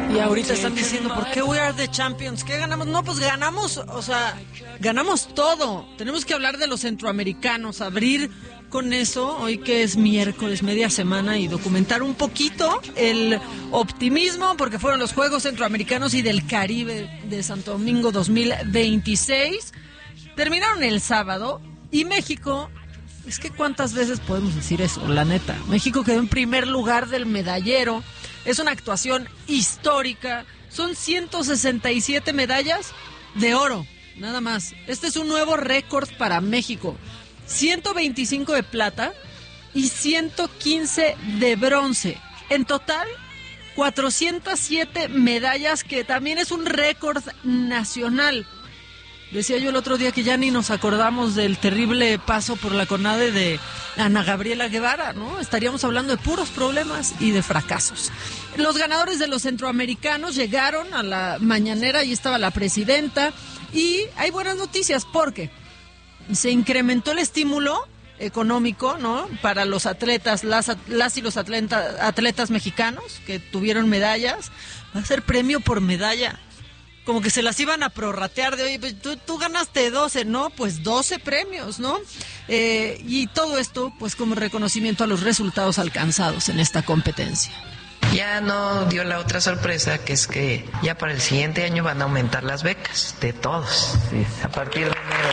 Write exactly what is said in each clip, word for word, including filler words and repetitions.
Y ahorita están diciendo, ¿por qué we are the champions? ¿Qué ganamos? No, pues ganamos, o sea, ganamos todo. Tenemos que hablar de los centroamericanos, abrir con eso, hoy que es miércoles, media semana, y documentar un poquito el optimismo, porque fueron los Juegos Centroamericanos y del Caribe de Santo Domingo dos mil veintiséis. Terminaron el sábado y México, es que cuántas veces podemos decir eso, la neta. México quedó en primer lugar del medallero. Es una actuación histórica. Son ciento sesenta y siete medallas de oro, nada más. Este es un nuevo récord para México. ciento veinticinco de plata y ciento quince de bronce. En total, cuatrocientas siete medallas, que también es un récord nacional. Decía yo el otro día que ya ni nos acordamos del terrible paso por la CONADE de Ana Gabriela Guevara, ¿no? Estaríamos hablando de puros problemas y de fracasos. Los ganadores de los centroamericanos llegaron a la mañanera, y estaba la presidenta, y hay buenas noticias porque se incrementó el estímulo económico, ¿no?, para los atletas, las, las y los atletas, atletas mexicanos que tuvieron medallas. Va a ser premio por medalla. Como que se las iban a prorratear de, oye, pues tú, tú ganaste doce, ¿no? Pues doce premios, ¿no? Eh, y todo esto, pues como reconocimiento a los resultados alcanzados en esta competencia. Ya no dio la otra sorpresa, que es que ya para el siguiente año van a aumentar las becas de todos, sí, a partir de enero.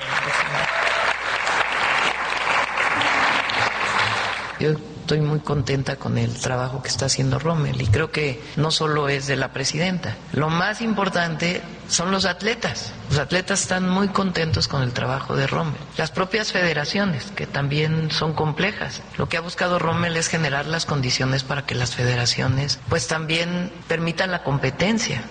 Yo estoy muy contenta con el trabajo que está haciendo Rommel, y creo que no solo es de la presidenta. Lo más importante son los atletas. Los atletas están muy contentos con el trabajo de Rommel. Las propias federaciones, que también son complejas. Lo que ha buscado Rommel es generar las condiciones para que las federaciones pues también permitan la competencia.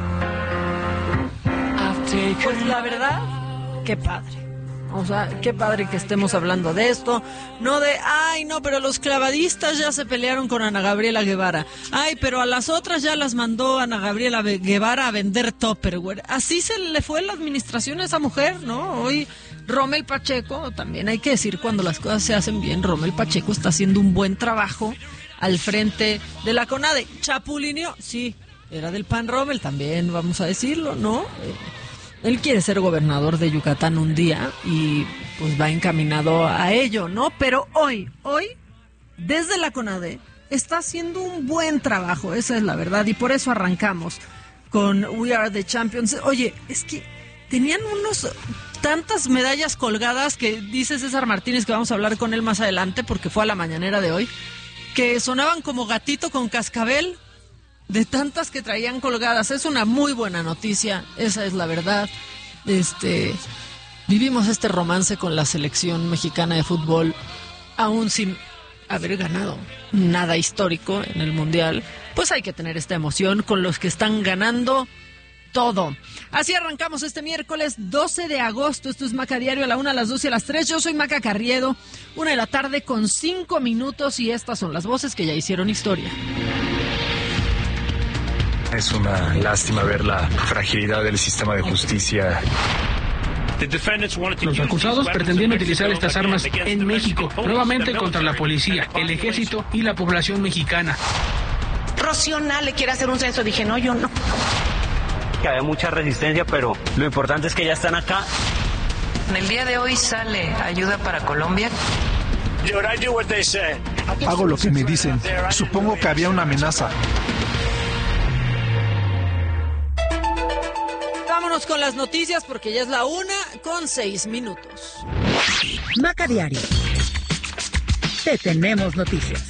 Pues la verdad, qué padre. O sea, qué padre que estemos hablando de esto, no de, ay, no, pero los clavadistas ya se pelearon con Ana Gabriela Guevara. Ay, pero a las otras ya las mandó Ana Gabriela Guevara a vender Tupperware. Así se le fue la administración a esa mujer, ¿no? Hoy Rommel Pacheco, también hay que decir cuando las cosas se hacen bien, Rommel Pacheco está haciendo un buen trabajo al frente de la CONADE. Chapulineo, sí, era del P A N Rommel también, vamos a decirlo, ¿no? Eh, Él quiere ser gobernador de Yucatán un día y pues va encaminado a ello, ¿no? Pero hoy, hoy, desde la CONADE, está haciendo un buen trabajo, esa es la verdad, y por eso arrancamos con We Are the Champions. Oye, es que tenían unos tantas medallas colgadas que dice César Martínez, que vamos a hablar con él más adelante porque fue a la mañanera de hoy, que sonaban como gatito con cascabel, de tantas que traían colgadas. Es una muy buena noticia, esa es la verdad. Este, vivimos este romance con la selección mexicana de fútbol, aún sin haber ganado nada histórico en el Mundial. Pues hay que tener esta emoción con los que están ganando todo. Así arrancamos este miércoles doce de agosto. Esto es Maca Diario, a la una, a las doce y a las tres. Yo soy Maca Carriedo, una de la tarde con cinco minutos, y estas son las voces que ya hicieron historia. Es una lástima ver la fragilidad del sistema de justicia. Los acusados pretendían utilizar estas armas en México, nuevamente contra la policía, el ejército y la población mexicana. Rocío Nale quiere hacer un censo, dije, no, yo no. Que había mucha resistencia, pero lo importante es que ya están acá. En el día de hoy sale ayuda para Colombia. Hago lo que me dicen. Supongo que había una amenaza. Vámonos con las noticias porque ya es la una con seis minutos. Maca Diario. Te tenemos noticias.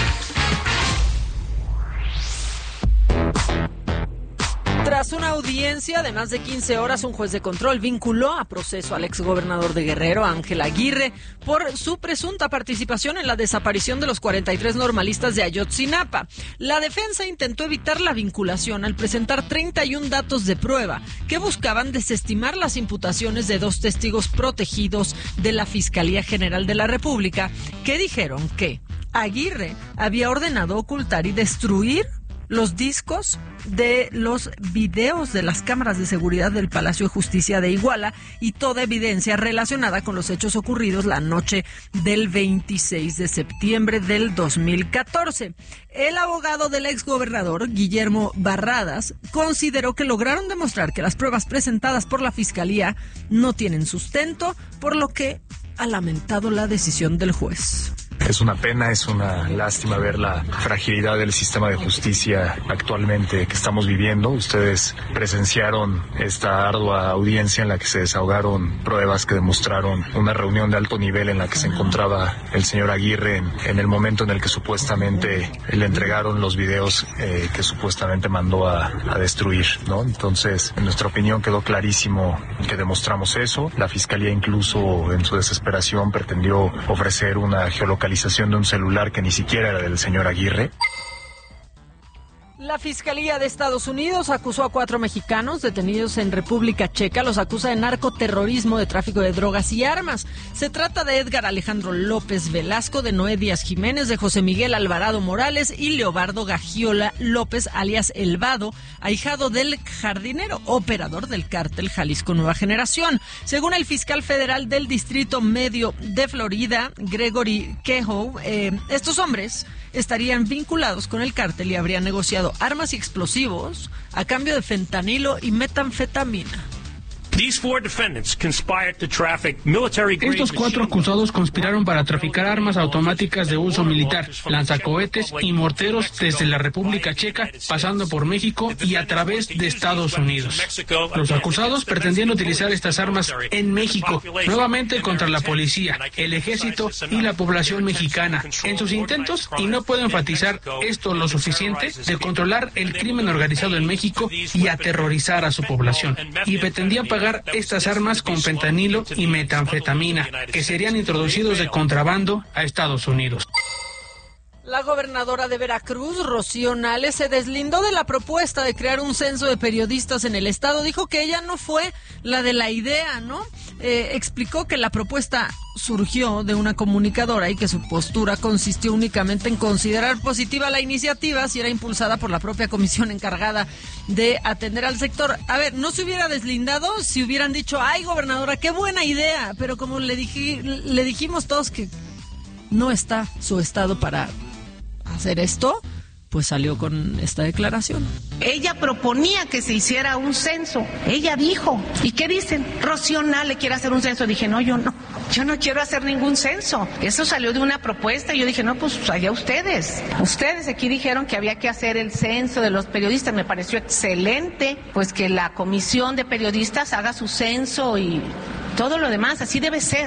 Tras una audiencia de más de quince horas, un juez de control vinculó a proceso al exgobernador de Guerrero, Ángel Aguirre, por su presunta participación en la desaparición de los cuarenta y tres normalistas de Ayotzinapa. La defensa intentó evitar la vinculación al presentar treinta y uno datos de prueba que buscaban desestimar las imputaciones de dos testigos protegidos de la Fiscalía General de la República, que dijeron que Aguirre había ordenado ocultar y destruir los discos de los videos de las cámaras de seguridad del Palacio de Justicia de Iguala y toda evidencia relacionada con los hechos ocurridos la noche del veintiséis de septiembre del dos mil catorce. El abogado del exgobernador, Guillermo Barradas, consideró que lograron demostrar que las pruebas presentadas por la Fiscalía no tienen sustento, por lo que ha lamentado la decisión del juez. Es una pena, es una lástima ver la fragilidad del sistema de justicia actualmente que estamos viviendo. Ustedes presenciaron esta ardua audiencia en la que se desahogaron pruebas que demostraron una reunión de alto nivel en la que se encontraba el señor Aguirre en, en el momento en el que supuestamente le entregaron los videos eh, que supuestamente mandó a, a destruir, ¿no? Entonces, en nuestra opinión quedó clarísimo que demostramos eso. La Fiscalía incluso en su desesperación pretendió ofrecer una geolocalización de un celular que ni siquiera era del señor Aguirre. La Fiscalía de Estados Unidos acusó a cuatro mexicanos detenidos en República Checa. Los acusa de narcoterrorismo, de tráfico de drogas y armas. Se trata de Edgar Alejandro López Velasco, de Noé Díaz Jiménez, de José Miguel Alvarado Morales y Leobardo Gagiola López, alias El Vado, ahijado del jardinero, operador del cártel Jalisco Nueva Generación. Según el fiscal federal del Distrito Medio de Florida, Gregory Kehoe, eh, estos hombres estarían vinculados con el cártel y habrían negociado armas y explosivos a cambio de fentanilo y metanfetamina. Estos cuatro acusados conspiraron para traficar armas automáticas de uso militar, lanzacohetes y morteros desde la República Checa, pasando por México y a través de Estados Unidos. Los acusados pretendían utilizar estas armas en México, nuevamente contra la policía, el ejército y la población mexicana, en sus intentos, y no puedo enfatizar esto lo suficiente, de controlar el crimen organizado en México y aterrorizar a su población. Y pretendían pagar estas armas con fentanilo y metanfetamina, que serían introducidos de contrabando a Estados Unidos. La gobernadora de Veracruz, Rocío Nale, se deslindó de la propuesta de crear un censo de periodistas en el estado. Dijo que ella no fue la de la idea, ¿no? Eh, explicó que la propuesta surgió de una comunicadora y que su postura consistió únicamente en considerar positiva la iniciativa si era impulsada por la propia comisión encargada de atender al sector. A ver, no se hubiera deslindado si hubieran dicho, ay, gobernadora, qué buena idea, pero como le, dije, le dijimos todos que no está su estado para hacer esto, pues salió con esta declaración. Ella proponía que se hiciera un censo. Ella dijo. ¿Y qué dicen? Rocío Nale quiere hacer un censo. Dije, no, yo no. Yo no quiero hacer ningún censo. Eso salió de una propuesta. Y yo dije, no, pues allá ustedes. Ustedes aquí dijeron que había que hacer el censo de los periodistas. Me pareció excelente, pues que la comisión de periodistas haga su censo y todo lo demás. Así debe ser.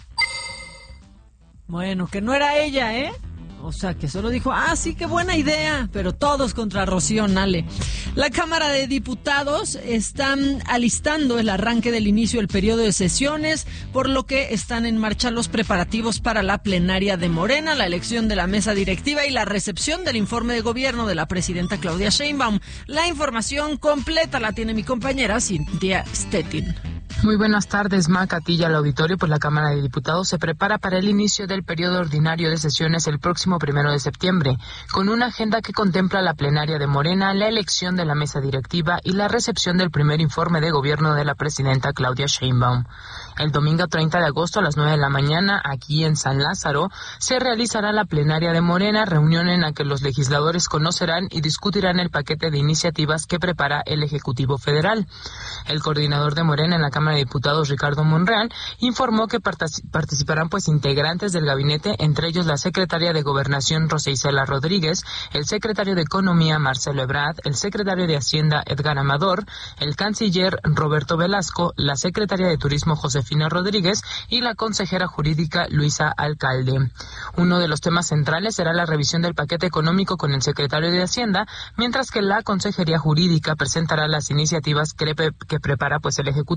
Bueno, que no era ella, ¿eh? O sea, que solo dijo, ah, sí, qué buena idea, pero todos contra Rocío Nale. La Cámara de Diputados están alistando el arranque del inicio del periodo de sesiones, por lo que están en marcha los preparativos para la plenaria de Morena, la elección de la mesa directiva y la recepción del informe de gobierno de la presidenta Claudia Sheinbaum. La información completa la tiene mi compañera Cintia Stettin. Muy buenas tardes, Maca, a ti y al auditorio. Pues la Cámara de Diputados se prepara para el inicio del periodo ordinario de sesiones el próximo primero de septiembre, con una agenda que contempla la plenaria de Morena, la elección de la mesa directiva y la recepción del primer informe de gobierno de la presidenta Claudia Sheinbaum. El domingo treinta de agosto a las nueve de la mañana, aquí en San Lázaro, se realizará la plenaria de Morena, reunión en la que los legisladores conocerán y discutirán el paquete de iniciativas que prepara el Ejecutivo Federal. El coordinador de Morena en la Cámara de Diputados, Ricardo Monreal, informó que participarán pues integrantes del gabinete, entre ellos la secretaria de Gobernación, Rosa Isela Rodríguez, el secretario de Economía, Marcelo Ebrard, el secretario de Hacienda, Edgar Amador, el canciller, Roberto Velasco, la secretaria de Turismo, Josefina Rodríguez, y la consejera jurídica, Luisa Alcalde. Uno de los temas centrales será la revisión del paquete económico con el secretario de Hacienda, mientras que la Consejería Jurídica presentará las iniciativas que, que prepara pues el Ejecutivo.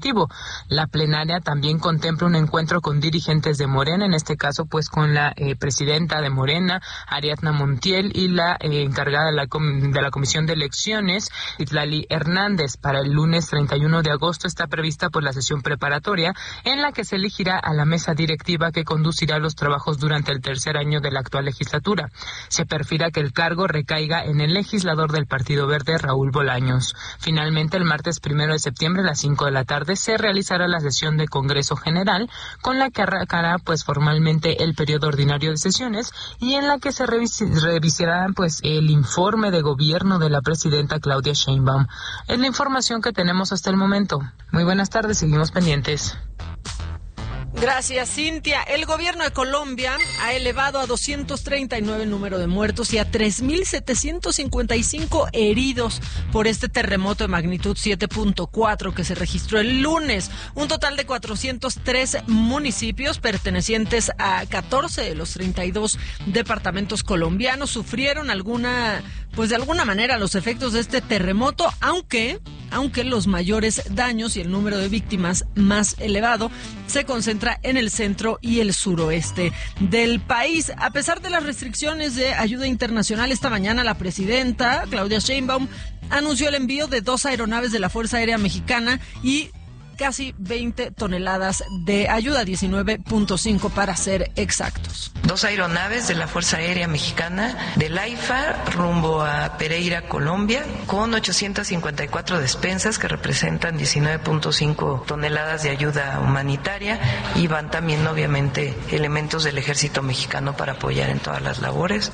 La plenaria también contempla un encuentro con dirigentes de Morena, en este caso pues con la eh, presidenta de Morena, Ariadna Montiel, y la eh, encargada de la, com- de la Comisión de Elecciones, Itlali Hernández. Para el lunes treinta y uno de agosto está prevista pues la sesión preparatoria en la que se elegirá a la mesa directiva que conducirá los trabajos durante el tercer año de la actual legislatura. Se perfila que el cargo recaiga en el legislador del Partido Verde, Raúl Bolaños. Finalmente, el martes primero de septiembre a las cinco de la tarde se realizará la sesión de Congreso General, con la que arrancará pues formalmente el periodo ordinario de sesiones y en la que se revis- revisará pues el informe de gobierno de la presidenta Claudia Sheinbaum. Es la información que tenemos hasta el momento. Muy buenas tardes, seguimos pendientes. Gracias, Cintia. El gobierno de Colombia ha elevado a doscientos treinta y nueve el número de muertos y a tres mil setecientos cincuenta y cinco heridos por este terremoto de magnitud siete punto cuatro que se registró el lunes. Un total de cuatrocientos tres municipios pertenecientes a catorce de los treinta y dos departamentos colombianos sufrieron alguna, pues de alguna manera los efectos de este terremoto, aunque, aunque los mayores daños y el número de víctimas más elevado se concentra en el centro y el suroeste del país. A pesar de las restricciones de ayuda internacional, esta mañana la presidenta Claudia Sheinbaum anunció el envío de dos aeronaves de la Fuerza Aérea Mexicana y casi veinte toneladas de ayuda, diecinueve punto cinco para ser exactos. Dos aeronaves de la Fuerza Aérea Mexicana del AIFA rumbo a Pereira, Colombia, con ochocientas cincuenta y cuatro despensas que representan diecinueve punto cinco toneladas de ayuda humanitaria, y van también obviamente elementos del Ejército Mexicano para apoyar en todas las labores.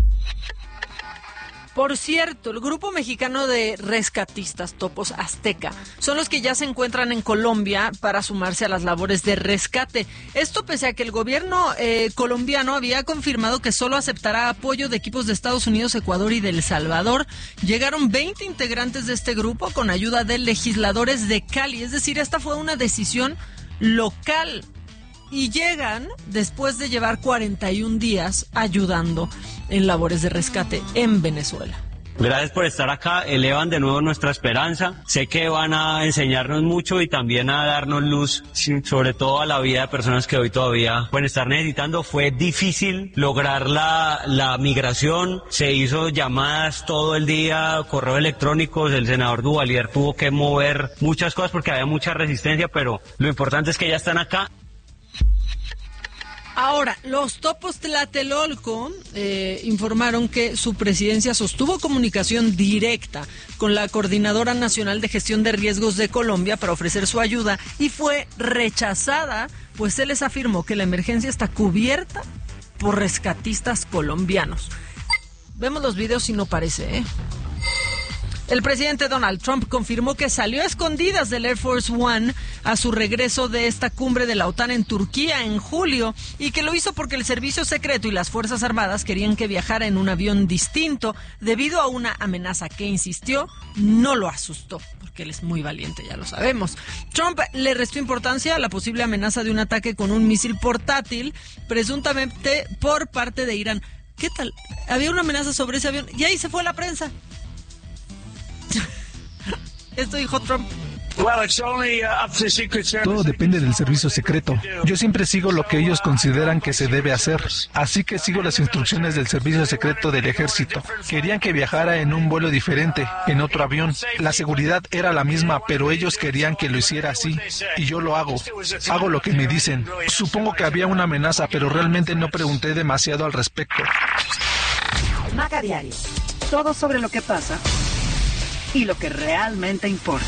Por cierto, el grupo mexicano de rescatistas Topos Azteca son los que ya se encuentran en Colombia para sumarse a las labores de rescate. Esto pese a que el gobierno eh, colombiano había confirmado que solo aceptará apoyo de equipos de Estados Unidos, Ecuador y de El Salvador. Llegaron veinte integrantes de este grupo con ayuda de legisladores de Cali, es decir, esta fue una decisión local. Y llegan después de llevar cuarenta y un días ayudando en labores de rescate en Venezuela. Gracias por estar acá, elevan de nuevo nuestra esperanza. Sé que van a enseñarnos mucho y también a darnos luz, sobre todo a la vida de personas que hoy todavía pueden estar necesitando. Fue difícil lograr la, la migración, se hizo llamadas todo el día, correos electrónicos, el senador Duvalier tuvo que mover muchas cosas porque había mucha resistencia, pero lo importante es que ya están acá. Ahora, los Topos Tlatelolco eh, informaron que su presidencia sostuvo comunicación directa con la Coordinadora Nacional de Gestión de Riesgos de Colombia para ofrecer su ayuda y fue rechazada, pues se les afirmó que la emergencia está cubierta por rescatistas colombianos. Vemos los videos y no parece, ¿eh? El presidente Donald Trump confirmó que salió a escondidas del Air Force One a su regreso de esta cumbre de la OTAN en Turquía en julio y que lo hizo porque el servicio secreto y las Fuerzas Armadas querían que viajara en un avión distinto debido a una amenaza que, insistió, no lo asustó, porque él es muy valiente, ya lo sabemos. Trump le restó importancia a la posible amenaza de un ataque con un misil portátil, presuntamente por parte de Irán. ¿Qué tal? Había una amenaza sobre ese avión y ahí se fue la prensa. Esto dijo Trump. Todo depende del servicio secreto. Yo siempre sigo lo que ellos consideran que se debe hacer. Así que sigo las instrucciones del servicio secreto del ejército. Querían que viajara en un vuelo diferente, en otro avión. La seguridad era la misma, pero ellos querían que lo hiciera así. Y yo lo hago. Hago lo que me dicen. Supongo que había una amenaza, pero realmente no pregunté demasiado al respecto. Maca Diario. Todo sobre lo que pasa y lo que realmente importa.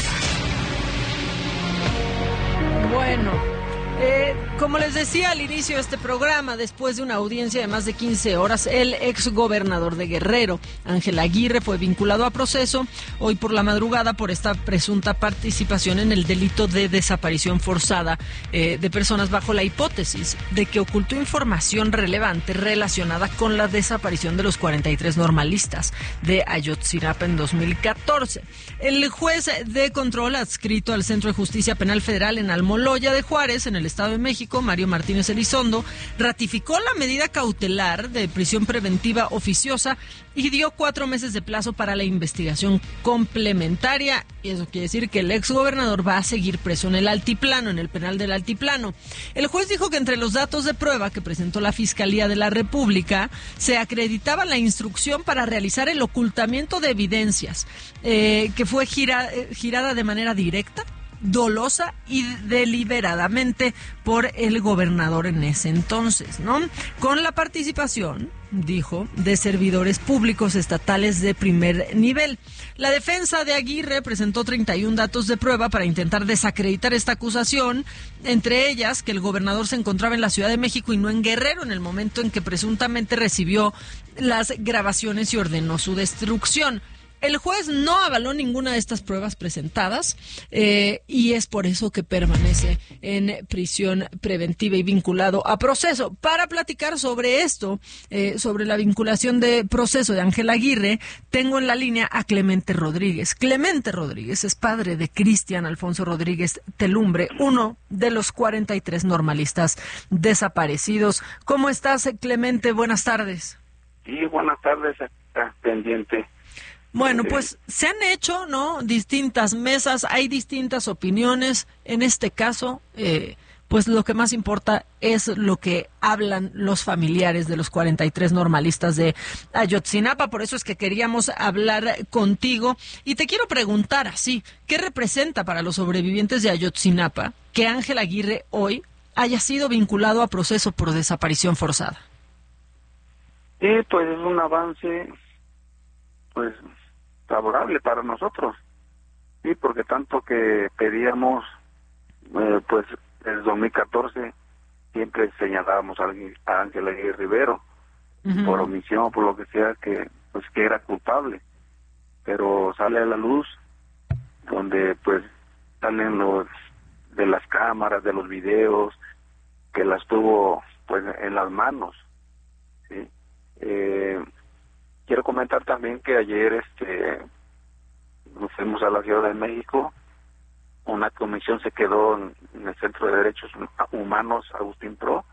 Bueno, eh, como les decía al inicio de este programa, después de una audiencia de más de quince horas, el exgobernador de Guerrero, Ángel Aguirre, fue vinculado a proceso hoy por la madrugada por esta presunta participación en el delito de desaparición forzada eh, de personas bajo la hipótesis de que ocultó información relevante relacionada con la desaparición de los cuarenta y tres normalistas de Ayotzinapa en dos mil catorce. El juez de control adscrito al Centro de Justicia Penal Federal en Almoloya de Juárez, en el el Estado de México, Mario Martínez Elizondo, ratificó la medida cautelar de prisión preventiva oficiosa y dio cuatro meses de plazo para la investigación complementaria. Y eso quiere decir que el exgobernador va a seguir preso en el Altiplano, en el penal del Altiplano. El juez dijo que entre los datos de prueba que presentó la Fiscalía de la República se acreditaba la instrucción para realizar el ocultamiento de evidencias, eh, que fue gira, girada de manera directa, dolosa y deliberadamente por el gobernador en ese entonces, ¿no? Con la participación, dijo, de servidores públicos estatales de primer nivel. La defensa de Aguirre presentó treinta y uno datos de prueba para intentar desacreditar esta acusación, entre ellas que el gobernador se encontraba en la Ciudad de México y no en Guerrero en el momento en que presuntamente recibió las grabaciones y ordenó su destrucción. El juez no avaló ninguna de estas pruebas presentadas eh, y es por eso que permanece en prisión preventiva y vinculado a proceso. Para platicar sobre esto, eh, sobre la vinculación de proceso de Ángel Aguirre, tengo en la línea a Clemente Rodríguez. Clemente Rodríguez es padre de Cristian Alfonso Rodríguez Telumbre, uno de los cuarenta y tres normalistas desaparecidos. ¿Cómo estás, Clemente? Buenas tardes. Sí, buenas tardes, está pendiente. Bueno, pues se han hecho, ¿no?, distintas mesas, hay distintas opiniones. En este caso, eh, pues lo que más importa es lo que hablan los familiares de los cuarenta y tres normalistas de Ayotzinapa. Por eso es que queríamos hablar contigo. Y te quiero preguntar así, ¿qué representa para los sobrevivientes de Ayotzinapa que Ángel Aguirre hoy haya sido vinculado a proceso por desaparición forzada? Sí, pues es un avance, pues, favorable para nosotros, sí, porque tanto que pedíamos, eh, pues desde dos mil catorce siempre señalábamos a, a Ángel Aguirre Rivero, uh-huh. por omisión, por lo que sea, que pues que era culpable, pero sale a la luz donde pues salen los de las cámaras, de los videos, que las tuvo pues en las manos, sí. eh, Quiero comentar también que ayer este nos fuimos a la Ciudad de México, una comisión se quedó en, en el Centro de Derechos Humanos Agustín Pro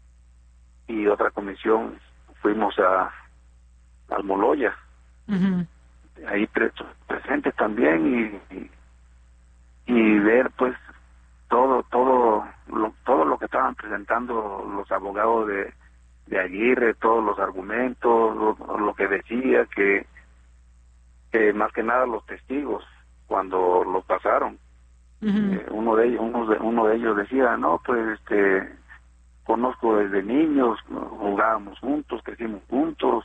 y otra comisión fuimos a Almoloya, uh-huh. ahí pre presentes también y, y y ver pues todo todo lo, todo lo que estaban presentando los abogados de de Aguirre, todos los argumentos, lo, lo que decía, que, que más que nada los testigos, cuando lo pasaron, uh-huh. eh, uno de ellos uno de, uno de ellos decía, no, pues este conozco desde niños, jugábamos juntos, crecimos juntos,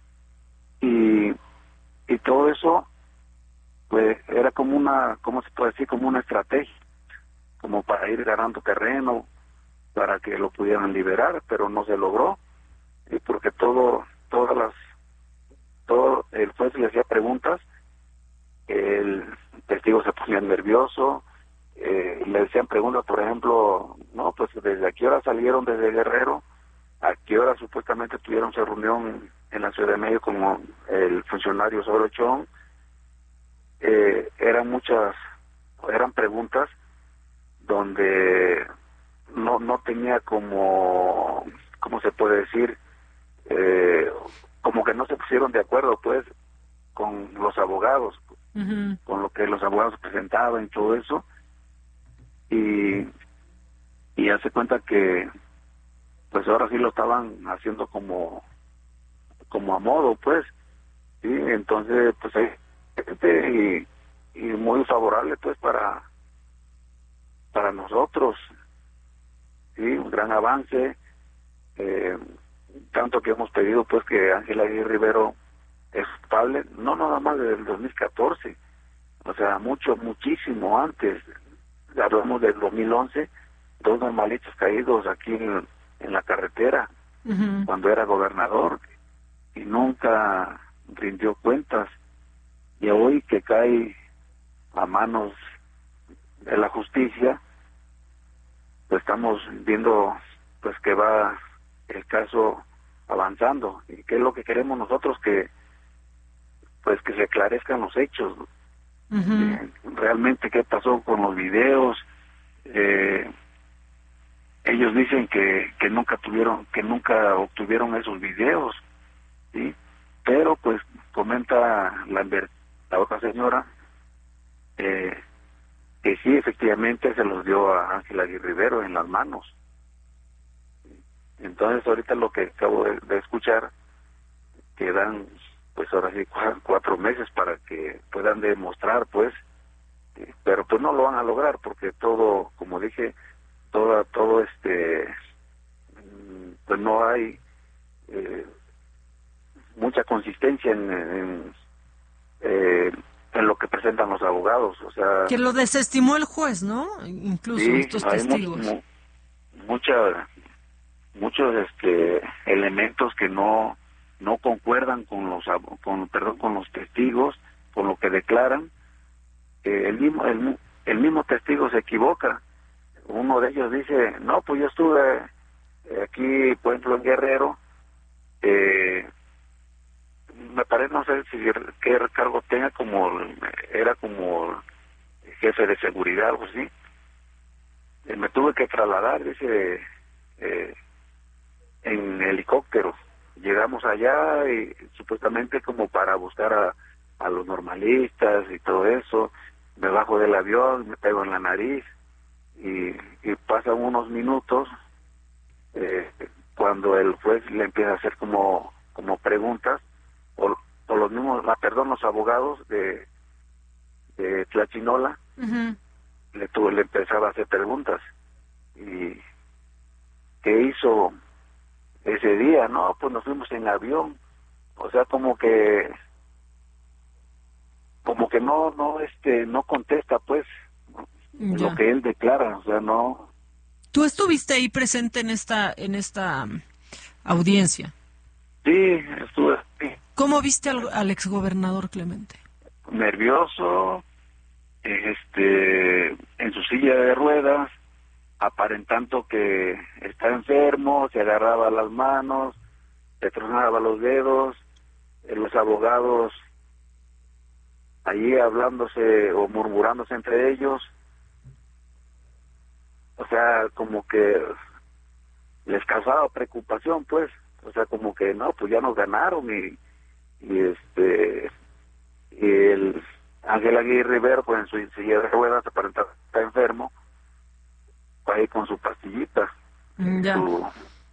y, y todo eso, pues era como una, ¿cómo se puede decir? Como una estrategia, como para ir ganando terreno, para que lo pudieran liberar, pero no se logró. Y porque todo, todas las, todo el juez le hacía preguntas, el testigo se ponía nervioso, eh, le decían preguntas, por ejemplo, no, pues desde a qué hora salieron desde Guerrero, a qué hora supuestamente tuvieron su reunión en la Ciudad de México con el funcionario Sorochón, eh, eran muchas, eran preguntas donde no, no tenía como, ¿cómo se puede decir? Eh, como que no se pusieron de acuerdo pues con los abogados, uh-huh. con lo que los abogados presentaban y todo eso, y y hace cuenta que pues ahora sí lo estaban haciendo como como a modo pues, sí, entonces pues hay gente y, y muy favorable pues para para nosotros, sí, un gran avance, eh, tanto que hemos pedido pues que Ángel Aguirre Rivero es culpable, no nada más desde el dos mil catorce, o sea, mucho, muchísimo antes, hablamos del dos mil once, dos normalistas caídos aquí en, en la carretera, uh-huh. cuando era gobernador, y nunca rindió cuentas, y hoy que cae a manos de la justicia, pues estamos viendo pues que va el caso avanzando, y qué es lo que queremos nosotros, que pues que se esclarezcan los hechos, uh-huh. eh, realmente qué pasó con los videos, eh, ellos dicen que, que nunca tuvieron, que nunca obtuvieron esos videos, ¿sí? Pero pues comenta la, la otra señora eh, que sí, efectivamente se los dio a Ángela Aguirre Rivero en las manos. Entonces ahorita lo que acabo de, de escuchar, que dan pues ahora sí cuatro meses para que puedan demostrar, pues, eh, pero pues no lo van a lograr porque todo, como dije, todo, todo este, pues no hay eh, mucha consistencia en, en, eh, en lo que presentan los abogados, o sea... Que lo desestimó el juez, ¿no? Incluso sí, estos hay testigos. Mu, mucha, muchos este, elementos que no no concuerdan con los con perdón con los testigos, con lo que declaran. Eh, el mismo el, el mismo testigo se equivoca. Uno de ellos dice, no, pues yo estuve aquí, por ejemplo, en Guerrero, eh, me parece, no sé si qué cargo tenga, como era como jefe de seguridad, algo así. Eh, me tuve que trasladar, dice, eh, en helicóptero. Llegamos allá y supuestamente como para buscar a, a los normalistas y todo eso. Me bajo del avión, me pego en la nariz y, y pasan unos minutos eh, cuando el juez le empieza a hacer como como preguntas o, o los mismos, la, perdón, los abogados de, de Tlachinola uh-huh. le tuvo, le empezaba a hacer preguntas y ¿qué hizo ese día? No, pues nos fuimos en avión. O sea, como que como que no no este no contesta, pues, ya. Lo que él declara, o sea, no. ¿Tú estuviste ahí presente en esta en esta um, audiencia? Sí, estuve ahí. ¿Cómo viste al, al exgobernador Clemente? Nervioso, este, en su silla de ruedas, aparentando que está enfermo, se agarraba las manos, se tronaba los dedos, eh, los abogados allí hablándose o murmurándose entre ellos, o sea, como que les causaba preocupación, pues, o sea, como que no, pues ya nos ganaron y, y este, y el Ángel Aguirre Rivero, pues en su silla de ruedas aparentaba que está enfermo, ahí con su pastillita. Ya. Su...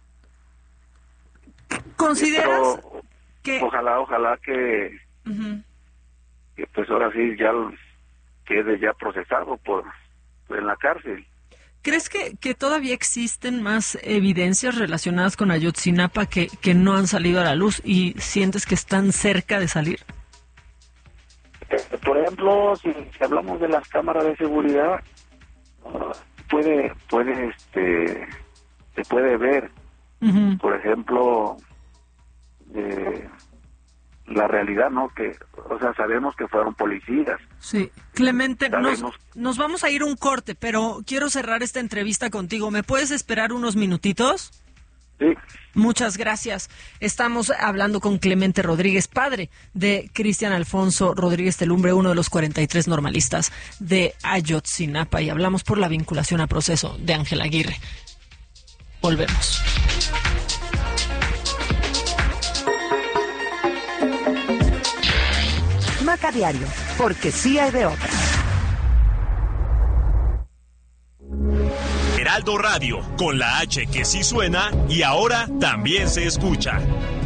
¿Consideras Pero, que...? Ojalá, ojalá que, uh-huh. que pues ahora sí ya quede ya procesado por, por en la cárcel. ¿Crees que, que todavía existen más evidencias relacionadas con Ayotzinapa que, que no han salido a la luz y sientes que están cerca de salir? Por ejemplo, si, si hablamos de las cámaras de seguridad, uh, puede puede este se puede ver uh-huh. por ejemplo eh, la realidad, no, que o sea, sabemos que fueron policías. Sí, Clemente, nos, nos vamos a ir un corte, pero quiero cerrar esta entrevista contigo. ¿Me puedes esperar unos minutitos? Sí. Muchas gracias. Estamos hablando con Clemente Rodríguez, padre de Cristian Alfonso Rodríguez Telumbre, uno de los cuarenta y tres normalistas de Ayotzinapa, y hablamos por la vinculación a proceso de Ángel Aguirre. Volvemos. Maca Diario, porque sí hay de otra. Heraldo Radio, con la H que sí suena y ahora también se escucha.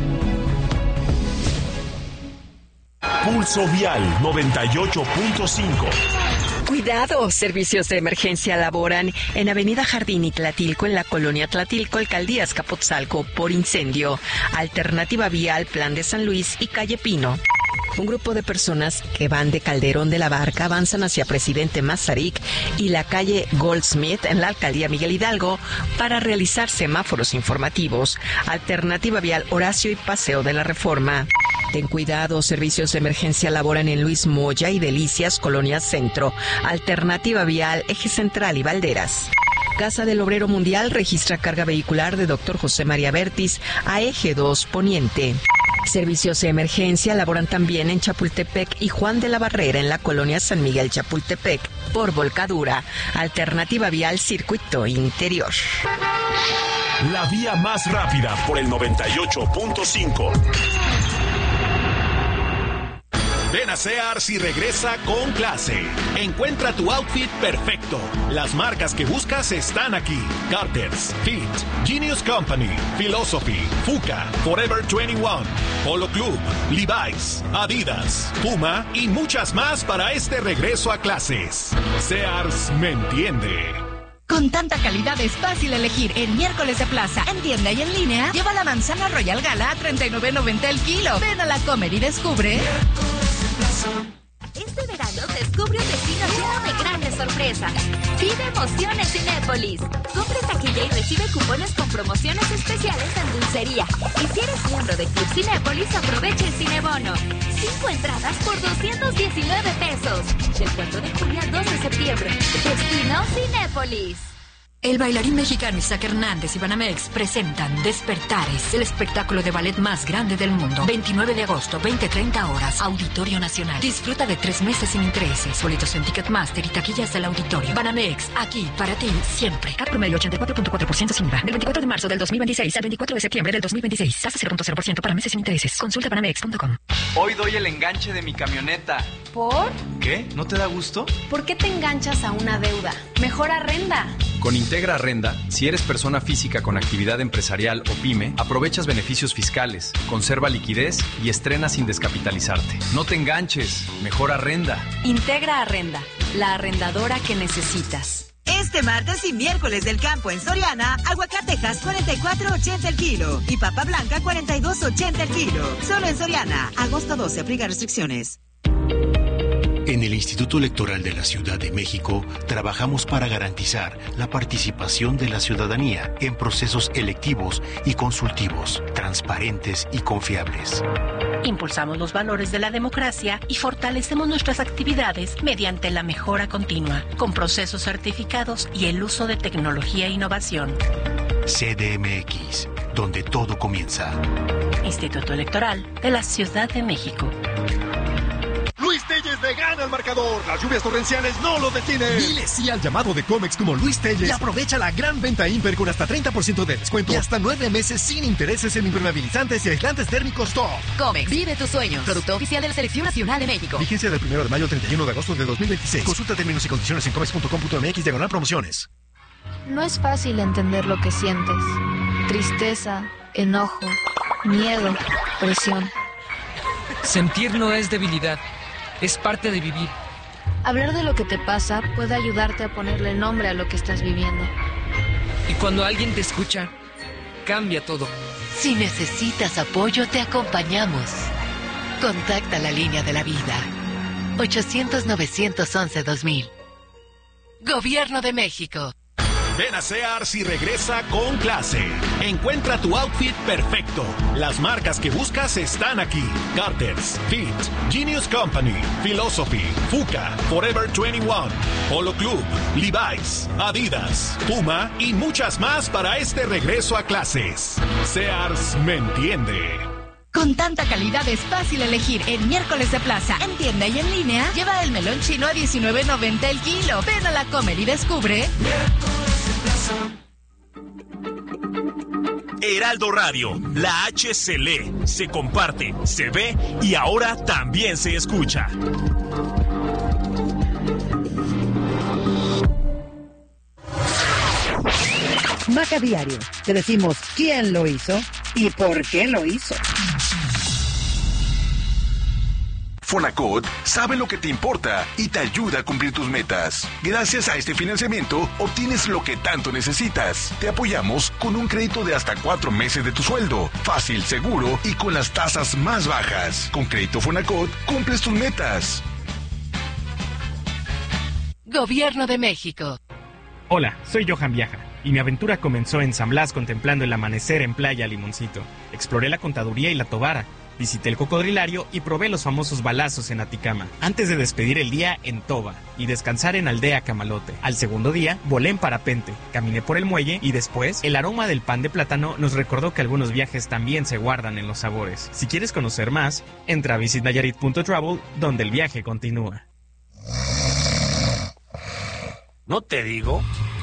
Pulso Vial noventa y ocho punto cinco. Cuidado, servicios de emergencia laboran en Avenida Jardín y Tlatilco, en la colonia Tlatilco, Alcaldía Azcapotzalco, por incendio. Alternativa vial, Plan de San Luis y Calle Pino. Un grupo de personas que van de Calderón de la Barca avanzan hacia Presidente Mazarik y la calle Goldsmith en la Alcaldía Miguel Hidalgo para realizar semáforos informativos. Alternativa vial, Horacio y Paseo de la Reforma. Ten cuidado, servicios de emergencia laboran en Luis Moya y Delicias, Colonia Centro. Alternativa vial, Eje Central y Valderas. Casa del Obrero Mundial registra carga vehicular de doctor José María Bertis a Eje dos Poniente. Servicios de emergencia laboran también en Chapultepec y Juan de la Barrera en la colonia San Miguel Chapultepec por volcadura. Alternativa vial circuito interior. La vía más rápida por el noventa y ocho punto cinco. Ven a Sears y regresa con clase. Encuentra tu outfit perfecto. Las marcas que buscas están aquí. Carter's, Fit, Genius Company, Philosophy, Fuka, Forever veintiuno, Polo Club, Levi's, Adidas, Puma y muchas más para este regreso a clases. Sears me entiende. Con tanta calidad es fácil elegir. En miércoles de plaza, en tienda y en línea, lleva la manzana Royal Gala a treinta y nueve noventa el kilo. Ven a la Comer y descubre. Este verano descubre un destino lleno de grandes sorpresas. Vive emociones Cinépolis. Compra taquilla y recibe cupones con promociones especiales en dulcería. Y si eres miembro de Club Cinépolis, aprovecha el Cinebono. Cinco entradas por doscientos diecinueve pesos. Del cuatro de junio al dos de septiembre. Destino Cinépolis. El bailarín mexicano Isaac Hernández y Banamex presentan Despertares, el espectáculo de ballet más grande del mundo. veintinueve de agosto, veinte treinta horas, Auditorio Nacional. Disfruta de tres meses sin intereses. Boletos en Ticketmaster y taquillas del auditorio. Banamex, aquí para ti siempre. Cat promedio ochenta y cuatro punto cuatro por ciento sin I V A. Del veinticuatro de marzo del dos mil veintiséis al veinticuatro de septiembre del dos mil veintiséis. Tasa cero punto cero por ciento para meses sin intereses. Consulta banamex punto com. Hoy doy el enganche de mi camioneta. ¿Por? ¿Qué? ¿No te da gusto? ¿Por qué te enganchas a una deuda? Mejor arrenda. Con Integra Arrenda, si eres persona física con actividad empresarial o pyme, aprovechas beneficios fiscales, conserva liquidez y estrena sin descapitalizarte. No te enganches, mejor arrenda. Integra Arrenda, la arrendadora que necesitas. Este martes y miércoles del campo en Soriana, aguacatejas cuarenta y cuatro ochenta el kilo y papa blanca cuarenta y dos ochenta el kilo. Solo en Soriana. Agosto doce, aplica restricciones. En el Instituto Electoral de la Ciudad de México trabajamos para garantizar la participación de la ciudadanía en procesos electivos y consultivos, transparentes y confiables. Impulsamos los valores de la democracia y fortalecemos nuestras actividades mediante la mejora continua, con procesos certificados y el uso de tecnología e innovación. C D M X, donde todo comienza. Instituto Electoral de la Ciudad de México. Luis Telles le gana al marcador. Las lluvias torrenciales no lo detienen. Dile sí al llamado de Comex como Luis Telles y aprovecha la gran venta Imper con hasta treinta por ciento de descuento y hasta nueve meses sin intereses en impermeabilizantes y aislantes térmicos top. Comex, vive tus sueños. Producto oficial de la Selección Nacional de México. Vigencia del primero de mayo al treinta y uno de agosto de dos mil veintiséis. Consulta términos y condiciones en comex punto com punto m x diagonal promociones. No es fácil entender lo que sientes. Tristeza, enojo, miedo, presión. Sentir no es debilidad. Es parte de vivir. Hablar de lo que te pasa puede ayudarte a ponerle nombre a lo que estás viviendo. Y cuando alguien te escucha, cambia todo. Si necesitas apoyo, te acompañamos. Contacta la línea de la vida. ochocientos, novecientos once, dos mil. Gobierno de México. Ven a Sears y regresa con clase. Encuentra tu outfit perfecto. Las marcas que buscas están aquí. Carter's, Fit, Genius Company, Philosophy, Fuka, Forever veintiuno, Polo Club, Levi's, Adidas, Puma y muchas más para este regreso a clases. Sears me entiende. Con tanta calidad es fácil elegir. En miércoles de plaza, en tienda y en línea, lleva el melón chino a diecinueve noventa el kilo. Ven a la Comer y descubre. Heraldo Radio, la H se lee, se comparte, se ve y ahora también se escucha. Maca Diario, te decimos quién lo hizo y por qué lo hizo. Fonacot sabe lo que te importa y te ayuda a cumplir tus metas. Gracias a este financiamiento, obtienes lo que tanto necesitas. Te apoyamos con un crédito de hasta cuatro meses de tu sueldo. Fácil, seguro y con las tasas más bajas. Con Crédito Fonacot, cumples tus metas. Gobierno de México. Hola, soy Johan Viaja. Y mi aventura comenzó en San Blas contemplando el amanecer en Playa Limoncito. Exploré la contaduría y la tobara. Visité el cocodrilario y probé los famosos balazos en Aticama. Antes de despedir el día en Toba y descansar en Aldea Camalote. Al segundo día, volé en parapente, caminé por el muelle y después, el aroma del pan de plátano nos recordó que algunos viajes también se guardan en los sabores. Si quieres conocer más, entra a visit nayarit punto travel, donde el viaje continúa. ¿No te digo?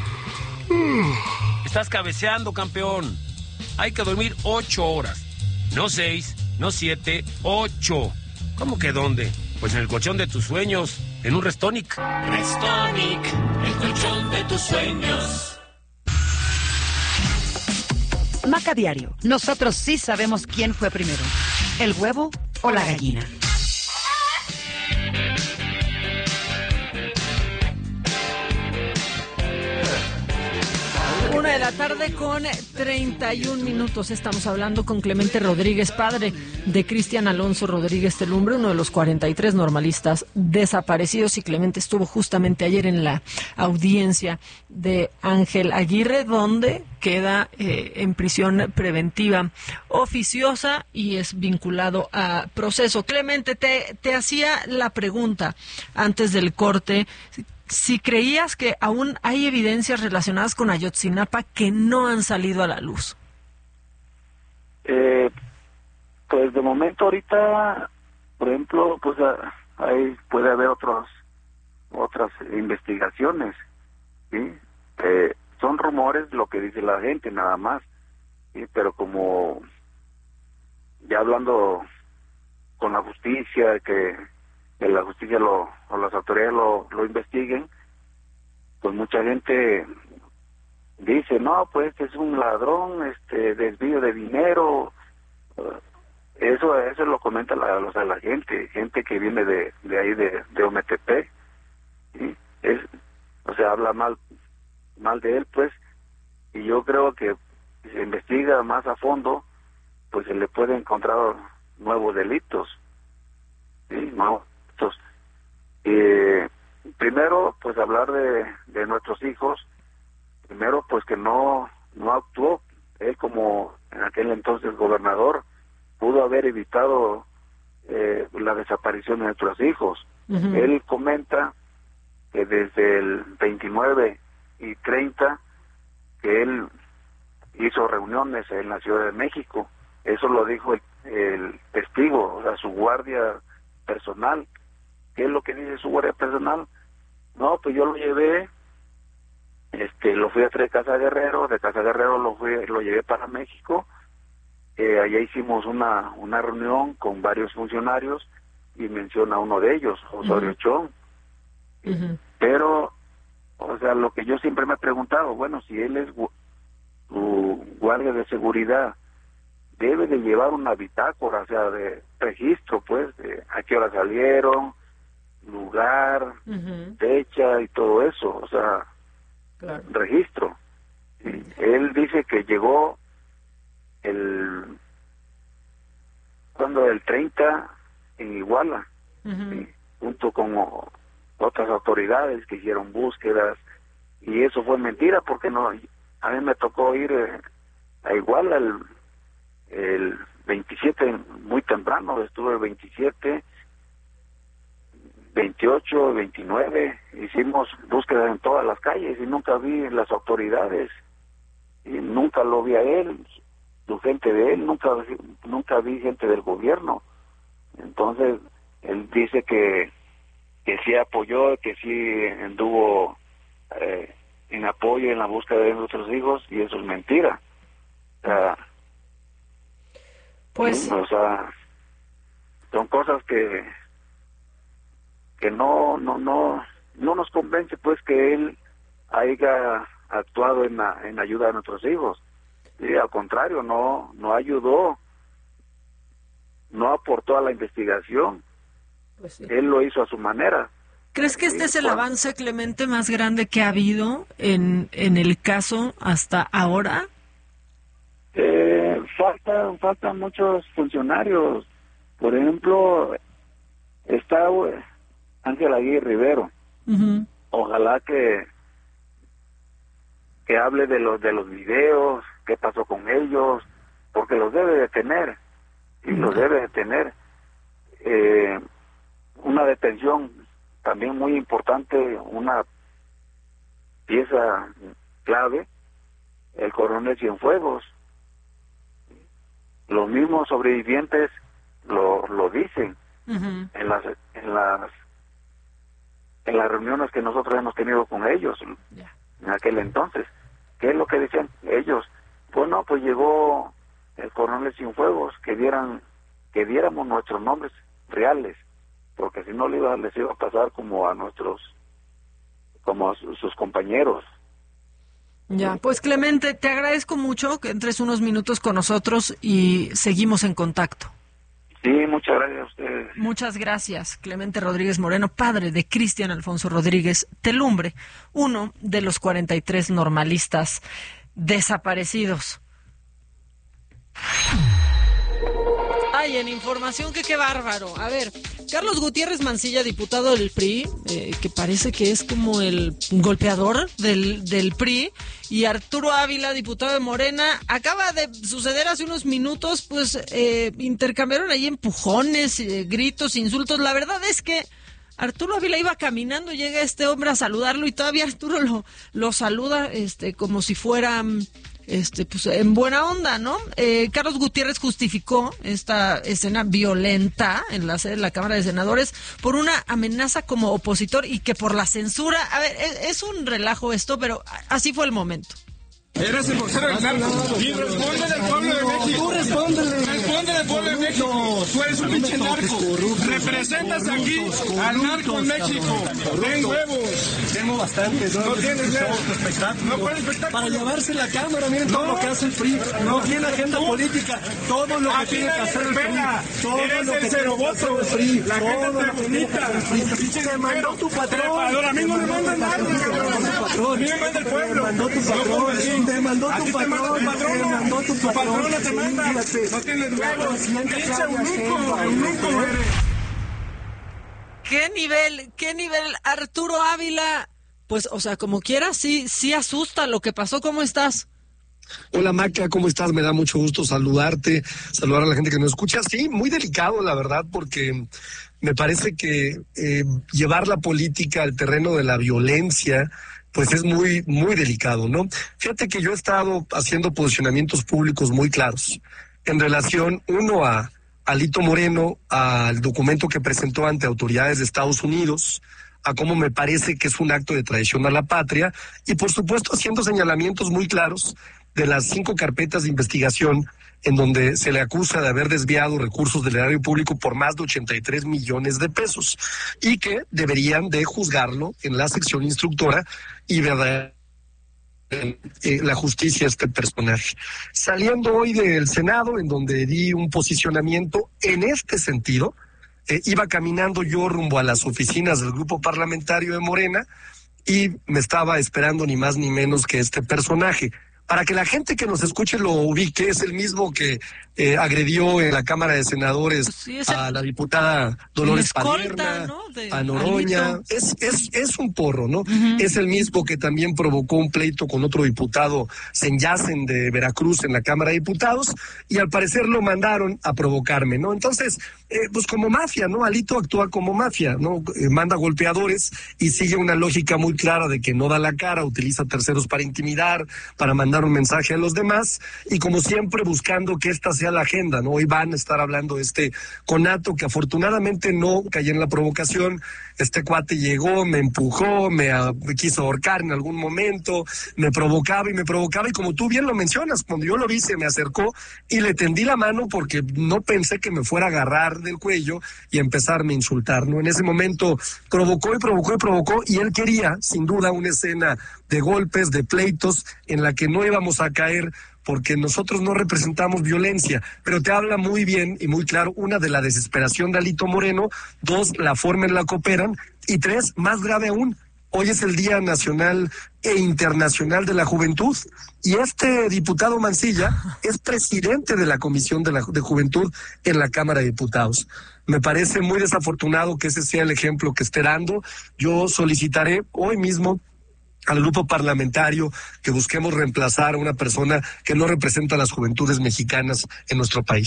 Estás cabeceando, campeón. Hay que dormir ocho horas. No seis, no siete, ocho. ¿Cómo que dónde? Pues en el colchón de tus sueños, en un Restonic. Restonic, el colchón de tus sueños. Maca Diario. Nosotros sí sabemos quién fue primero, el huevo o la gallina. Una de la tarde con treinta y un minutos. Estamos hablando con Clemente Rodríguez, padre de Cristian Alonso Rodríguez Telumbre, uno de los cuarenta y tres normalistas desaparecidos. Y Clemente estuvo justamente ayer en la audiencia de Ángel Aguirre, donde queda eh, en prisión preventiva oficiosa y es vinculado a proceso. Clemente, te, te hacía la pregunta antes del corte, si creías que aún hay evidencias relacionadas con Ayotzinapa que no han salido a la luz. Eh, pues de momento ahorita, por ejemplo, pues ahí puede haber otros, otras investigaciones, ¿sí? Eh, son rumores lo que dice la gente nada más, ¿sí? Pero como ya hablando con la justicia, que que la justicia lo, o las autoridades lo, lo investiguen, pues mucha gente dice, no, pues este es un ladrón, este desvío de dinero. Eso eso lo comenta la, o sea, la gente, gente que viene de, de ahí de, de Ometepec, ¿sí? Es, o sea, habla mal mal de él, pues, y yo creo que si se investiga más a fondo, pues se le puede encontrar nuevos delitos, ¿sí? No. Eh, primero, pues hablar de, de nuestros hijos. Primero, pues que no no actuó él como en aquel entonces gobernador, pudo haber evitado eh, la desaparición de nuestros hijos. Uh-huh. Él comenta que desde el veintinueve y treinta que él hizo reuniones en la Ciudad de México. Eso lo dijo el, el testigo, o sea, su guardia personal. ¿Qué es lo que dice su guardia personal? No, pues yo lo llevé, este, lo fui a traer Casa Guerrero, de Casa Guerrero lo fui, lo llevé para México, eh, allá hicimos una una reunión con varios funcionarios y menciona uno de ellos, Osorio uh-huh. Chong. Uh-huh. Pero, o sea, lo que yo siempre me he preguntado, bueno, si él es gu- gu- guardia de seguridad, debe de llevar una bitácora, o sea, de registro, pues, de a qué hora salieron, lugar, uh-huh. fecha y todo eso, o sea, claro. registro. Sí. Él dice que llegó el cuando el treinta en Iguala, uh-huh. ¿sí? junto con otras autoridades que hicieron búsquedas, y eso fue mentira, porque no, a mí me tocó ir eh, a Iguala el, el veintisiete, muy temprano, estuve el veintisiete, veintiocho, veintinueve, hicimos búsquedas en todas las calles y nunca vi las autoridades, y nunca lo vi a él, su gente de él, nunca nunca vi gente del gobierno. Entonces, él dice que que sí apoyó, que sí anduvo eh, en apoyo en la búsqueda de nuestros hijos, y eso es mentira. O sea, pues, o sea, son cosas que que no no no no nos convence, pues, que él haya actuado en la, en ayuda a nuestros hijos. Y al contrario, no no ayudó, no aportó a la investigación. Pues sí. Él lo hizo a su manera. ¿Crees que este es el avance, Clemente, más grande que ha habido en en el caso hasta ahora? Eh, faltan faltan muchos funcionarios. Por ejemplo, está Ángel Aguirre Rivero. Uh-huh. Ojalá que que hable de los de los videos, qué pasó con ellos, porque los debe de tener. y los debe de tener. Eh, una detención también muy importante, una pieza clave, el coronel Cienfuegos. Los mismos sobrevivientes lo, lo dicen uh-huh. en las en las en las reuniones que nosotros hemos tenido con ellos yeah. en aquel entonces. ¿Qué es lo que decían ellos? Bueno, pues llegó el coronel Cienfuegos, que dieran que diéramos nuestros nombres reales, porque si no les iba, les iba a pasar como a nuestros, como a sus, sus compañeros. Ya, pues Clemente, te agradezco mucho que entres unos minutos con nosotros y seguimos en contacto. Sí, muchas gracias a ustedes. Muchas gracias, Clemente Rodríguez Moreno, padre de Cristian Alfonso Rodríguez Telumbre, uno de los cuarenta y tres normalistas desaparecidos. Ay, en información que qué bárbaro. A ver, Carlos Gutiérrez Mancilla, diputado del P R I, eh, que parece que es como el golpeador del, del P R I, y Arturo Ávila, diputado de Morena, acaba de suceder hace unos minutos, pues eh, intercambiaron ahí empujones, eh, gritos, insultos. La verdad es que Arturo Ávila iba caminando, llega este hombre a saludarlo y todavía Arturo lo, lo saluda este como si fuera... Este, pues en buena onda, ¿no? Eh, Carlos Gutiérrez justificó esta escena violenta en la sede de la Cámara de Senadores por una amenaza como opositor y que por la censura. A ver, es, es un relajo esto, pero así fue el momento. Eres el vocero del narco y responde del pueblo de México. Tú respóndele. Responde del pueblo de México. Tú eres un pinche narco. Representas aquí al narco en México. Ten huevos. Tengo bastantes. No tienes espectáculo. No puedes espectáculo. Para llevarse la cámara, miren todo lo que hace el P R I. No tiene agenda política. Todo lo que tiene que hacer el P R I. Todo lo que cero voto. La gente te bonita. Te mandó tu patrón. A mí no me manda nadie. A mí me manda el pueblo. Te mandó tu patrón. Te mandó tu patrón, te mandó tu patrón, te manda, no tienes huevos, pinche eunuco, eunuco eres. ¿Qué nivel, qué nivel, Arturo Ávila? Pues, o sea, como quieras, sí, sí asusta lo que pasó. ¿Cómo estás? Hola Maca, ¿cómo estás? Me da mucho gusto saludarte, saludar a la gente que nos escucha. Sí, muy delicado, la verdad, porque me parece que eh, llevar la política al terreno de la violencia pues es muy, muy delicado, ¿no? Fíjate que yo he estado haciendo posicionamientos públicos muy claros en relación, uno, a Alito Moreno, al documento que presentó ante autoridades de Estados Unidos, a cómo me parece que es un acto de traición a la patria, y por supuesto haciendo señalamientos muy claros de las cinco carpetas de investigación en donde se le acusa de haber desviado recursos del erario público por más de ochenta y tres millones de pesos y que deberían de juzgarlo en la sección instructora y verdad eh, la justicia a este personaje. Saliendo hoy del Senado, en donde di un posicionamiento en este sentido, eh, iba caminando yo rumbo a las oficinas del grupo parlamentario de Morena y me estaba esperando ni más ni menos que este personaje. Para que la gente que nos escuche lo ubique, es el mismo que eh, agredió en la Cámara de Senadores sí, el, a la diputada Dolores escolta, Padierna, ¿no? De, a Noroña. Es, es, es un porro, ¿no? Uh-huh. Es el mismo que también provocó un pleito con otro diputado, Senyacen, de Veracruz, en la Cámara de Diputados, y al parecer lo mandaron a provocarme, ¿no? Entonces, eh, pues como mafia, ¿no? Alito actúa como mafia, ¿no? Eh, manda golpeadores y sigue una lógica muy clara de que no da la cara, utiliza terceros para intimidar, para mandar un mensaje a los demás, y como siempre buscando que esta sea la agenda, ¿no? Hoy van a estar hablando de este conato que afortunadamente no cayó en la provocación. Este cuate llegó, me empujó, me, uh, me quiso ahorcar en algún momento, me provocaba y me provocaba, y como tú bien lo mencionas, cuando yo lo vi se me acercó y le tendí la mano porque no pensé que me fuera a agarrar del cuello y empezarme a insultar, ¿no? En ese momento provocó y provocó y provocó, y él quería, sin duda, una escena de golpes, de pleitos, en la que no íbamos a caer porque nosotros no representamos violencia, pero te habla muy bien y muy claro, una, de la desesperación de Alito Moreno, dos, la forma en la que operan, y tres, más grave aún, hoy es el Día Nacional e Internacional de la Juventud, y este diputado Mancilla es presidente de la Comisión de, la, de Juventud en la Cámara de Diputados. Me parece muy desafortunado que ese sea el ejemplo que esté dando. Yo solicitaré hoy mismo al grupo parlamentario que busquemos reemplazar a una persona que no representa a las juventudes mexicanas en nuestro país.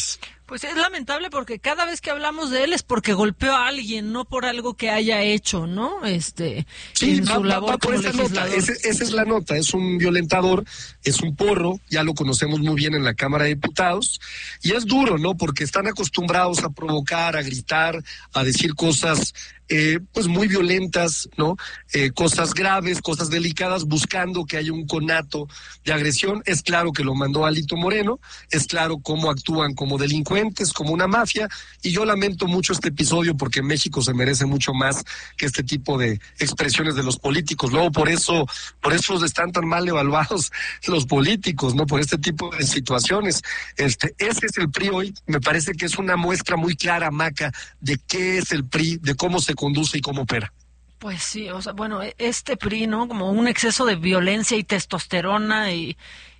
Pues es lamentable porque cada vez que hablamos de él es porque golpeó a alguien, no por algo que haya hecho, ¿no? Este, sí, en va, su va, labor va por como esa nota. Ese, esa es la nota. Es un violentador, es un porro, ya lo conocemos muy bien en la Cámara de Diputados, y es duro, ¿no? Porque están acostumbrados a provocar, a gritar, a decir cosas Eh, pues muy violentas, ¿no? Eh, cosas graves, cosas delicadas, buscando que haya un conato de agresión. Es claro que lo mandó Alito Moreno, es claro cómo actúan como delincuentes, como una mafia, y yo lamento mucho este episodio porque México se merece mucho más que este tipo de expresiones de los políticos. Luego por eso, por eso están tan mal evaluados los políticos, ¿no? Por este tipo de situaciones. Este, ese es el P R I hoy, me parece que es una muestra muy clara, Maca, de qué es el P R I, de cómo se conduce y cómo opera. Pues sí, o sea, bueno, este P R I, ¿no? Como un exceso de violencia y testosterona y,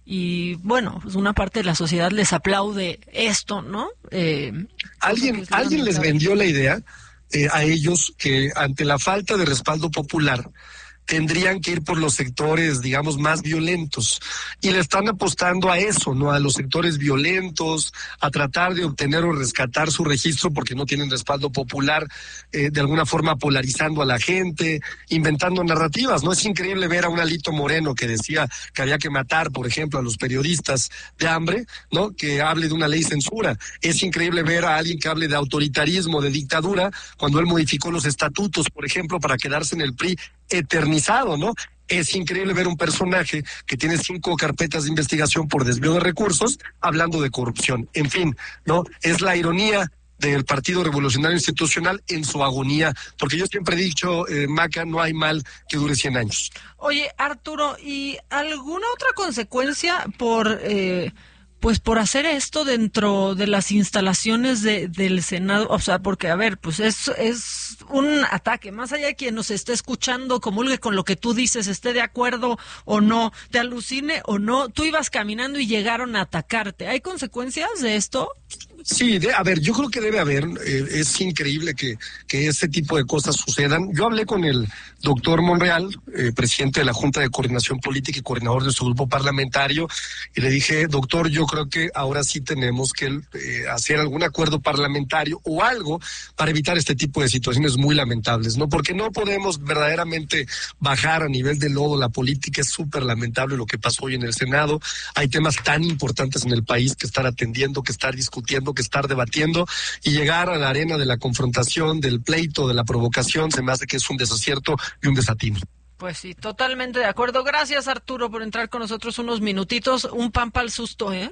y bueno, pues una parte de la sociedad les aplaude esto, ¿no? Eh, alguien alguien les vendió la idea eh, a ellos que ante la falta de respaldo popular tendrían que ir por los sectores, digamos, más violentos. Y le están apostando a eso, ¿no? A los sectores violentos, a tratar de obtener o rescatar su registro porque no tienen respaldo popular, eh, de alguna forma polarizando a la gente, inventando narrativas, ¿no? Es increíble ver a un Alito Moreno que decía que había que matar, por ejemplo, a los periodistas de hambre, ¿no? Que hable de una ley censura. Es increíble ver a alguien que hable de autoritarismo, de dictadura, cuando él modificó los estatutos, por ejemplo, para quedarse en el P R I eternizado, ¿no? Es increíble ver un personaje que tiene cinco carpetas de investigación por desvío de recursos hablando de corrupción. En fin, ¿no? Es la ironía del Partido Revolucionario Institucional en su agonía, porque yo siempre he dicho, eh, Maca, no hay mal que dure cien años. Oye, Arturo, ¿y alguna otra consecuencia por... Eh... pues por hacer esto dentro de las instalaciones de, del Senado? O sea, porque, a ver, pues es, es un ataque, más allá de quien nos esté escuchando, comulgue con lo que tú dices, esté de acuerdo o no, te alucine o no, tú ibas caminando y llegaron a atacarte. ¿Hay consecuencias de esto? Sí, de, a ver, yo creo que debe haber, eh, es increíble que, que ese tipo de cosas sucedan. Yo hablé con el doctor Monreal, eh, presidente de la Junta de Coordinación Política y coordinador de su grupo parlamentario, y le dije, doctor, yo creo que ahora sí tenemos que eh, hacer algún acuerdo parlamentario o algo para evitar este tipo de situaciones muy lamentables, ¿no? Porque no podemos verdaderamente bajar a nivel de lodo la política. Es súper lamentable lo que pasó hoy en el Senado. Hay temas tan importantes en el país que estar atendiendo, que estar discutiendo, que estar debatiendo, y llegar a la arena de la confrontación, del pleito, de la provocación, se me hace que es un desacierto y un desatino. Pues sí, totalmente de acuerdo. Gracias, Arturo, por entrar con nosotros unos minutitos. Un pan para el susto, ¿eh?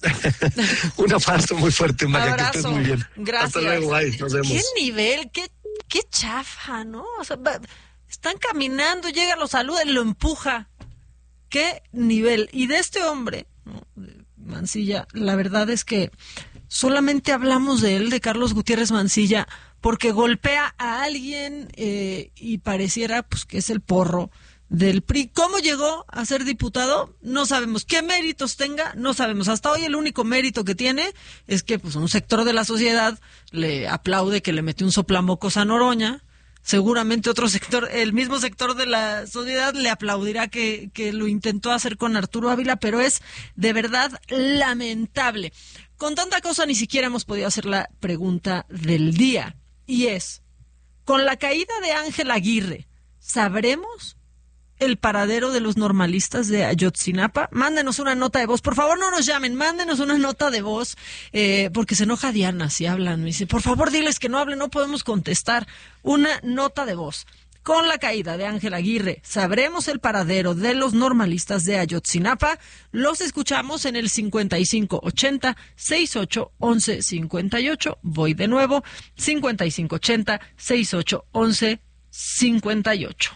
Un abrazo muy fuerte, Maca, que estés muy bien. Gracias. Hasta luego, bye, nos vemos. ¿Qué nivel? ¿Qué, qué chafa, ¿no? O sea, va, están caminando, llega, lo saluda y lo empuja. ¿Qué nivel? Y de este hombre, ¿no? Mancilla, la verdad es que solamente hablamos de él, de Carlos Gutiérrez Mancilla, porque golpea a alguien eh, y pareciera pues que es el porro del P R I. ¿Cómo llegó a ser diputado? No sabemos. ¿Qué méritos tenga? No sabemos. Hasta hoy el único mérito que tiene es que pues un sector de la sociedad le aplaude que le metió un soplamocos a Noroña. Seguramente otro sector, el mismo sector de la sociedad le aplaudirá que, que lo intentó hacer con Arturo Ávila, pero es de verdad lamentable. Con tanta cosa ni siquiera hemos podido hacer la pregunta del día, y es, con la caída de Ángel Aguirre, ¿sabremos el paradero de los normalistas de Ayotzinapa? Mándenos una nota de voz, por favor no nos llamen, mándenos una nota de voz, eh, porque se enoja Diana si hablan, me dice, por favor diles que no hablen, no podemos contestar. Una nota de voz. Con la caída de Ángel Aguirre, ¿sabremos el paradero de los normalistas de Ayotzinapa? Los escuchamos en el cincuenta y cinco ochenta, sesenta y ocho, once cincuenta y ocho. Voy de nuevo, cincuenta y cinco ochenta, sesenta y ocho, once cincuenta y ocho.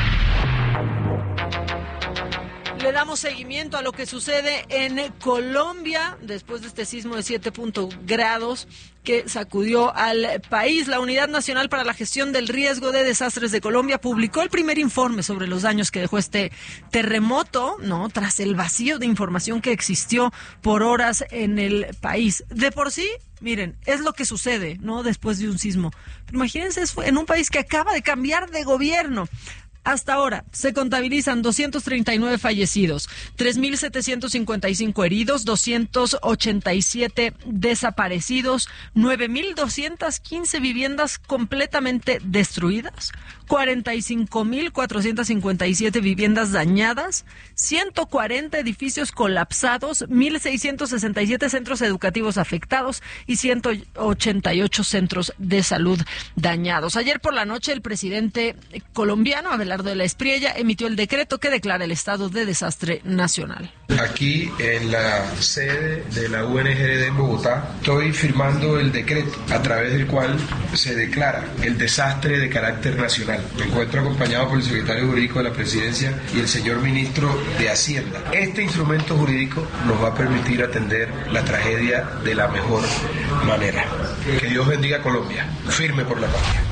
Le damos seguimiento a lo que sucede en Colombia después de este sismo de siete grados que sacudió al país. La Unidad Nacional para la Gestión del Riesgo de Desastres de Colombia publicó el primer informe sobre los daños que dejó este terremoto, ¿no? Tras el vacío de información que existió por horas en el país. De por sí, miren, es lo que sucede, ¿no? Después de un sismo. Pero imagínense, en un país que acaba de cambiar de gobierno. Hasta ahora se contabilizan doscientos treinta y nueve fallecidos, tres mil setecientos cincuenta y cinco heridos, doscientos ochenta y siete desaparecidos, nueve mil doscientas quince viviendas completamente destruidas, cuarenta y cinco mil cuatrocientas cincuenta y siete viviendas dañadas, ciento cuarenta edificios colapsados, mil seiscientos sesenta y siete centros educativos afectados y ciento ochenta y ocho centros de salud dañados. Ayer por la noche el presidente colombiano Abelardo de la Espriella emitió el decreto que declara el estado de desastre nacional. Aquí en la sede de la U N G R D en Bogotá estoy firmando el decreto a través del cual se declara el desastre de carácter nacional. Me encuentro acompañado por el secretario jurídico de la Presidencia y el señor ministro de Hacienda. Este instrumento jurídico nos va a permitir atender la tragedia de la mejor manera. Que Dios bendiga a Colombia, firme por la patria.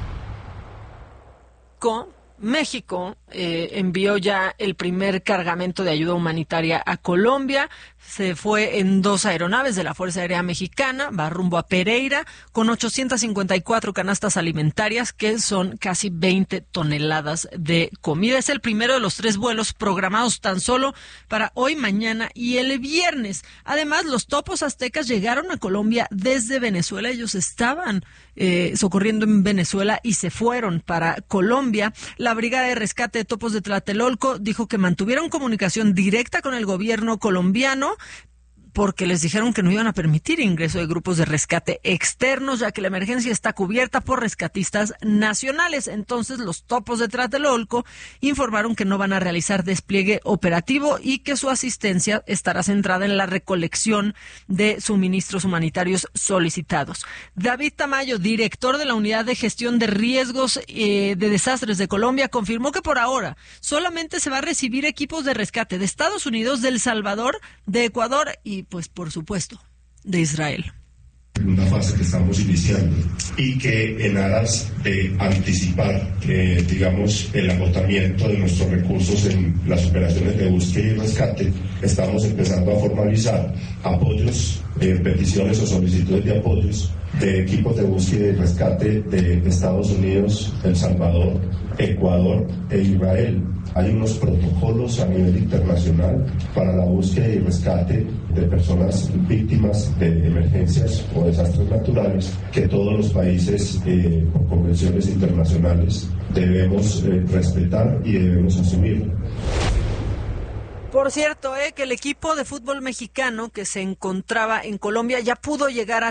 Con México eh, envió ya el primer cargamento de ayuda humanitaria a Colombia. Se fue en dos aeronaves de la Fuerza Aérea Mexicana, va rumbo a Pereira, con ochocientas cincuenta y cuatro canastas alimentarias, que son casi veinte toneladas de comida. Es el primero de los tres vuelos programados tan solo para hoy, mañana y el viernes. Además, los topos aztecas llegaron a Colombia desde Venezuela. Ellos estaban eh, socorriendo en Venezuela y se fueron para Colombia. La Brigada de Rescate de Topos de Tlatelolco dijo que mantuvieron comunicación directa con el gobierno colombiano porque les dijeron que no iban a permitir ingreso de grupos de rescate externos, ya que la emergencia está cubierta por rescatistas nacionales. Entonces, los topos de Tlatelolco informaron que no van a realizar despliegue operativo y que su asistencia estará centrada en la recolección de suministros humanitarios solicitados. David Tamayo, director de la Unidad de Gestión de Riesgos eh, de Desastres de Colombia, confirmó que por ahora solamente se va a recibir equipos de rescate de Estados Unidos, de El Salvador, de Ecuador y pues por supuesto de Israel. Una fase que estamos iniciando y que en aras de anticipar, eh, digamos, el agotamiento de nuestros recursos en las operaciones de búsqueda y rescate, estamos empezando a formalizar apoyos, eh, peticiones o solicitudes de apoyos de equipos de búsqueda y rescate de Estados Unidos, El Salvador, Ecuador e Israel. Hay unos protocolos a nivel internacional para la búsqueda y rescate de personas víctimas de emergencias o desastres naturales que todos los países, eh, por convenciones internacionales, debemos eh, respetar y debemos asumir. Por cierto, eh, que el equipo de fútbol mexicano que se encontraba en Colombia ya pudo llegar a